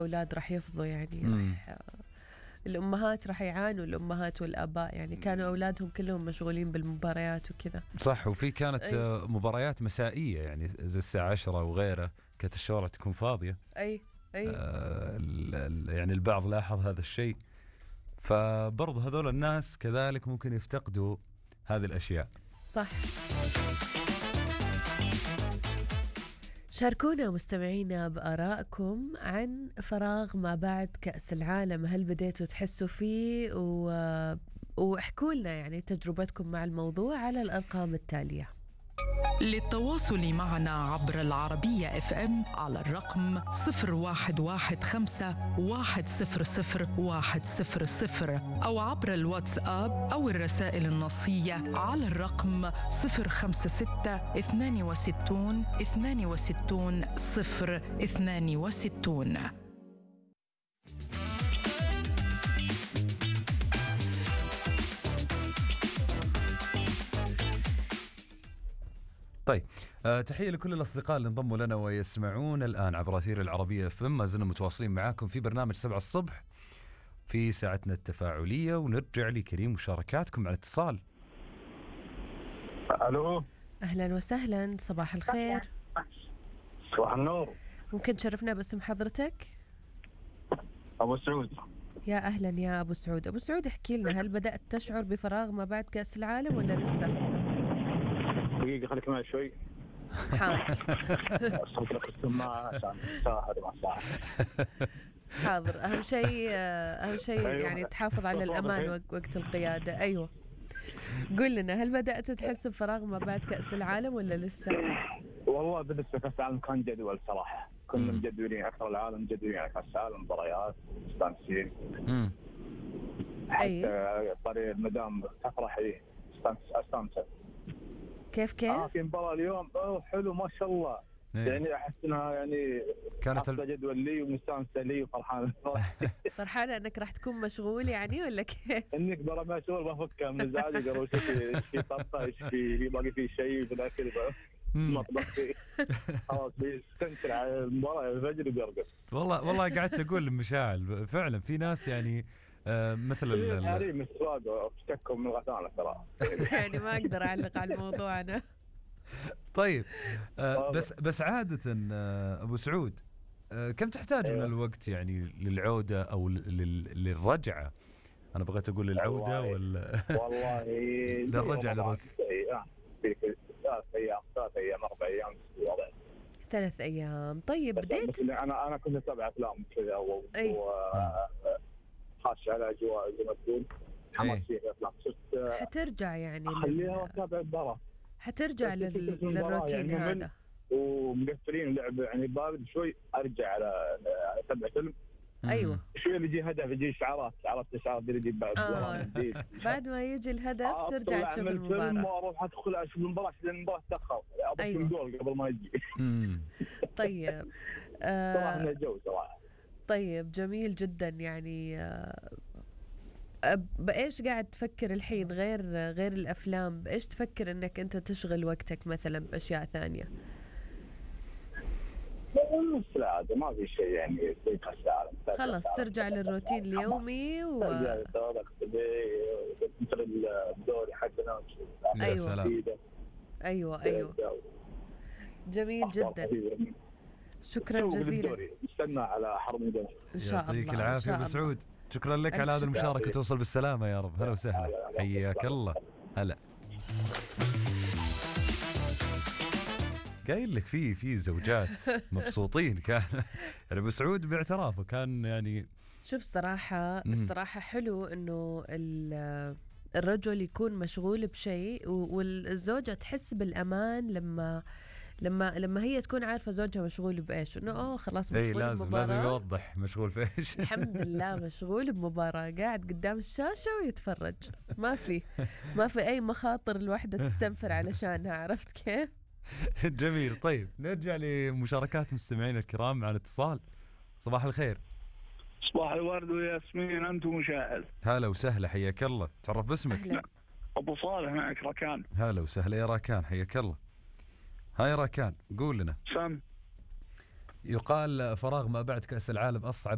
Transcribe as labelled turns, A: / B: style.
A: الأولاد راح يفضوا يعني
B: مم.
A: الأمهات راح يعانوا، الأمهات والآباء يعني كانوا أولادهم كلهم مشغولين بالمباريات وكذا.
B: صح. وفي كانت
A: أي
B: مباريات مسائية يعني زي الساعة 10 وغيره، كانت الشوارع تكون فاضية.
A: أي أي
B: يعني البعض لاحظ هذا الشيء، فبرضه هذول الناس كذلك ممكن يفتقدوا هذه الأشياء.
A: صح. شاركونا مستمعينا بآرائكم عن فراغ ما بعد كأس العالم، هل بديتوا تحسوا فيه؟ واحكوا لنا يعني تجربتكم مع الموضوع على الأرقام التالية.
C: للتواصل معنا عبر العربية FM على الرقم 0115 100 100 أو عبر الواتساب أو الرسائل النصية على الرقم 056 62 62 062.
B: طيب، تحية لكل الأصدقاء اللي انضموا لنا ويسمعون الآن عبر أثير العربية FM. ما زلنا متواصلين معاكم في برنامج 7 الصبح في ساعتنا التفاعلية، ونرجع لكريم مشاركاتكم على اتصال.
D: الو،
A: أهلا وسهلا، صباح الخير.
D: صباح النور.
A: ممكن تشرفنا باسم حضرتك؟
D: ابو سعود.
A: يا أهلا يا أبو سعود. أبو سعود احكي لنا، هل بدأت تشعر بفراغ ما بعد كأس العالم ولا لسه؟
D: دقيقة خليك معي شوي.
A: حاضر.
D: صوت لك السماعة عشان شاهد مع ساعة.
A: حاضر. أهم شيء يعني تحافظ على الأمان وقت القيادة. أيوة، قل لنا، هل بدأت تحس بفراغ ما بعد كأس العالم ولا لسه؟
D: والله بالنسبة لكأس العالم كان جدول صراحة، كنا مجدولين أكثر العالم مجدولين على كأس العالم، مباريات مستانسين. حتى طريق المدام تفرح استانست.
A: كيف؟
D: في مباراة اليوم حلو ما شاء الله. يعني أحس إنها يعني
B: كانت
D: جدول لي ومستانسة لي وفرحانة.
A: فرحانة إنك راح تكون مشغول يعني ولا كيف؟
D: إنك برا مشغول بفكها من الزعل، قالوا ايش في طرطة، ايش في باقي في شيء في الأكل مطبخ فيه. خلاص بيستنكر على المباراة الفجر وبيرقص.
B: والله قعدت أقول المشاعل فعلا في ناس يعني مثل
D: الحريم السواق اشتكوا من الغثانة ترى.
A: يعني ما أقدر أعلق على الموضوع أنا.
B: طيب، بس عادة أبو سعود، كم تحتاج من الوقت يعني للعودة أو للرجعة؟ أنا بغيت أقول للعودة
D: والله
B: للرجعة للروتين.
D: 3 أيام 4 أيام
A: 3 أيام. طيب بديت
D: أنا كنت أتابع أفلام كذا خاش على أجواء زي ما تقول حماسية في أفلام.
A: حترجع يعني
D: خليها أتابع المباراة،
A: حترجع للروتين يعني هذا،
D: ومقفلين اللعبة يعني بارد شوي، أرجع على أتابع فيلم.
A: أيوة
D: شوي اللي يجي هدف، يجي إشعارات اللي يجي
A: بعد ما يجي الهدف ترجع تشوف المباراة.
D: وأروح أدخل أشوف المباراة لأن المباراة تأخر، أبغى جول قبل ما يجي.
A: طيب
D: صراحة من الجو صراحة.
A: طيب جميل جدا يعني. بإيش قاعد تفكر الحين غير الأفلام؟ بإيش تفكر إنك أنت تشغل وقتك مثلا بأشياء ثانية؟
D: نفس العادة، ما في شيء يعني زي كأس العالم.
A: خلاص ترجع للروتين اليومي
D: مثل الدوري حقنا.
A: أيوة جميل جدا. شكرا جزيلا.
D: نستنى على حرم الجمهور
A: إن شاء الله.
B: يعطيك العافية أبو سعود، شكرا لك على هذه المشاركة، توصل بالسلامة يا رب. هلا وسهلا، حياك الله. هلا. قايل لك في زوجات مبسوطين كان يعني أبو سعود باعترافه كان يعني.
A: شوف الصراحة حلو إنه الرجل يكون مشغول بشيء والزوجة تحس بالأمان لما هي تكون عارفة زوجها مشغول بإيش، إنه خلاص مشغول بمباراة.
B: لازم يوضح مشغول في إيش.
A: الحمد لله مشغول بمباراة، قاعد قدام الشاشة ويتفرج، ما في أي مخاطر الوحدة تستنفر علشانها. عرفت كيف؟
B: جميل. طيب نرجع لمشاركات مستمعين الكرام على اتصال. صباح الخير.
E: صباح الورد وياسمين، أنت مشاهد.
B: هلا وسهلا، حياك الله. تعرف باسمك؟
A: أهلا.
E: أبو صالح معك راكان.
B: هلا وسهلا يا راكان، حياك الله. هاي راكان، قول لنا.
E: سام.
B: يقال فراغ ما بعد كأس العالم أصعب